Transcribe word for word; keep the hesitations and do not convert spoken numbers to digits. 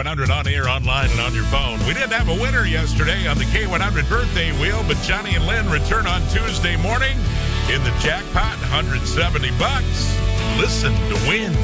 one hundred on air, online, and on your phone. We didn't have a winner yesterday on the K one hundred birthday wheel, but Johnny and Lynn return on Tuesday morning in the jackpot, one hundred seventy bucks. Listen to win.